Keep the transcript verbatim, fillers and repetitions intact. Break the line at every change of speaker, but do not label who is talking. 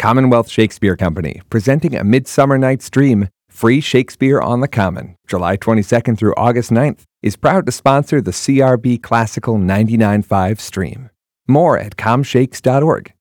Commonwealth Shakespeare Company, presenting A Midsummer Night's Dream, free Shakespeare on the Common, July twenty-second through August ninth, is proud to sponsor the C R B Classical ninety-nine point five stream. More at com shakes dot org.